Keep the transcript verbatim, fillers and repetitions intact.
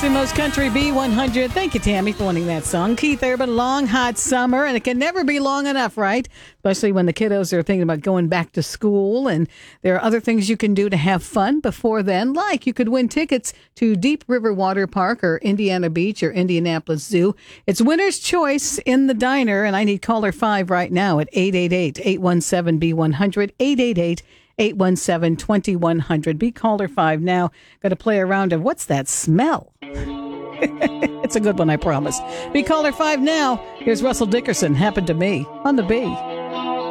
Maximo's Country B one hundred. Thank you, Tammy, for wanting that song. Keith Urban, Long Hot Summer, and it can never be long enough, right? Especially when the kiddos are thinking about going back to school, and there are other things you can do to have fun before then, like you could win tickets to Deep River Water Park or Indiana Beach or Indianapolis Zoo. It's winner's choice in the diner, and I need caller five right now at eight eight eight, eight one seven, B one hundred, eight eight eight, eight one seven, two one zero zero. Be caller five now. Got to play a round of What's That Smell? It's a good one, I promise. Be caller five now. Here's Russell Dickerson, Happened to Me, on the B.